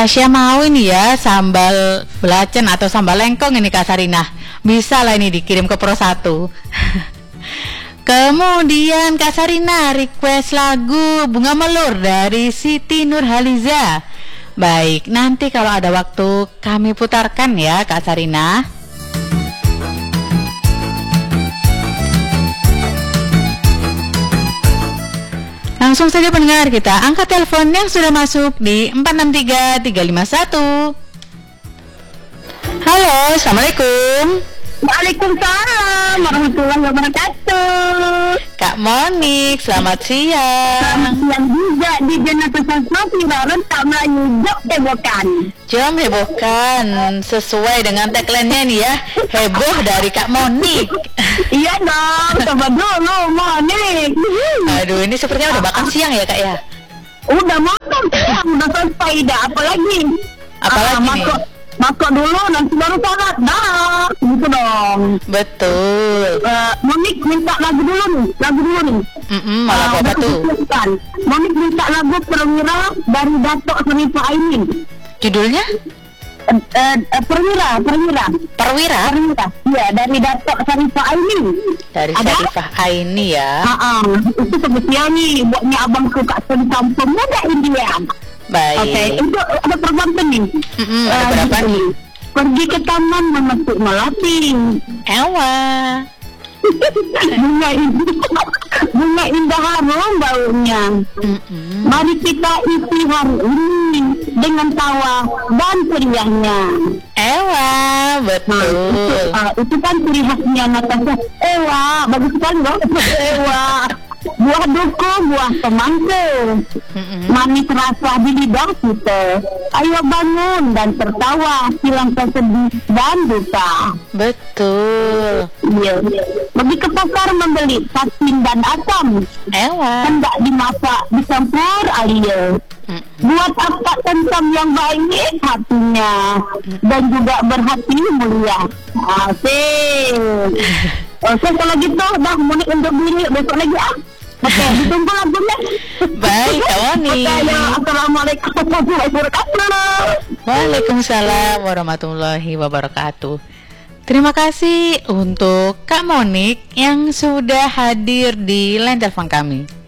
Tasya mau ini ya sambal belacan atau sambal lengkong ini Kak Sarinah. Bisa lah ini dikirim ke Pro 1. Kemudian Kak Sarinah request lagu Bunga Melur dari Siti Nurhaliza. Baik, nanti kalau ada waktu kami putarkan ya Kak Sarinah. Langsung saja pendengar, kita angkat telepon yang sudah masuk di 463-351. Halo, Assalamualaikum. Waalaikumsalam warahmatullahi wabarakatuh. Kak Monik, selamat siang. Selamat siang juga di Jenazah Sosnofi Baron Tak Melayu Jok Hebohkan. Jom hebohkan sesuai dengan tagline-nya nih ya. Heboh dari Kak Monik. Iya dong, coba dulu Monik. Aduh, ini sepertinya udah makan siang ya Kak ya? Udah makan, udah selesai dah. Apalagi Apalagi nih? Makan dulu nanti baru sholat. Dah, gitu dong. Betul. Monik minta lagu dulu nih. Malah apa tuh? Monik minta lagu Perwira dari Datuk Sharifah Aini. Judulnya? Perwira. Iya, dari Datuk Sharifah Aini. Dari Sharifah Aini ya. Itu sebetulnya nih buatnya abangku Kak Seri Kampung Muda India. Baik. Oke, itu ada perbankan nih. Ada berapa nih? Pergi ke taman memetik melati. Ewa. Bunga indah harum baunya. Mari kita isi hari ini dengan tawa dan ceriahnya. Ewa, betul. Itu kan ciri khasnya Natasha. Ewa, bagus sekali loh. Ewa. Buah duku, buah semangka. Manis rasa di lidah kita. Ayo bangun dan tertawa, hilangkan sedih dan duka. Betul. Iya. Pergi ke pasar membeli asin dan asam. Ewa. Hendak dimasak, dicampur alia. Buat apa tentang yang baik hatinya dan juga berhati mulia. Asik. Oke, kalau gitu dah Monik untuk diri besok lagi Oke, ditunggu lagunya. Baik, Kak Monik. Assalamualaikum warahmatullahi wabarakatuh. Waalaikumsalam warahmatullahi wabarakatuh. Terima kasih untuk Kak Monik yang sudah hadir di line telepon kami.